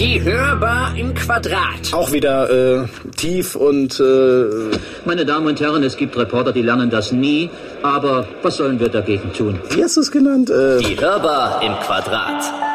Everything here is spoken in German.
Die Hörbar im Quadrat. Auch wieder tief und... Meine Damen und Herren, es gibt Reporter, die lernen das nie. Aber was sollen wir dagegen tun? Wie hast du es genannt? Die Hörbar im Quadrat.